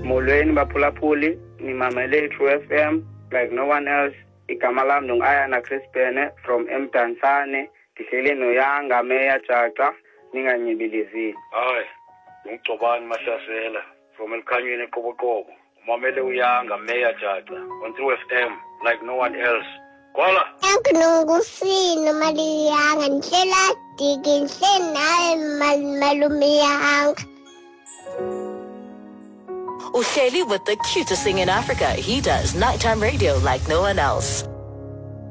molweni baphulaphuli nimamele True FM like no one else. Igama lami Nongayana Chris Bene from Mdansane. Ndihleli noYanga Meya Jaxa ninganyibilizini. Hayi, ngicobani Mashasela from Elkhanyeni eQoboqobo. Umamele uYanga Meya Jaxa on True FM like no one else. Kwala. Ngusino Maliyanga ndlela dikinhle naye malume yanga. Uhleli with the cutest thing in Africa. He does nighttime radio like no one else.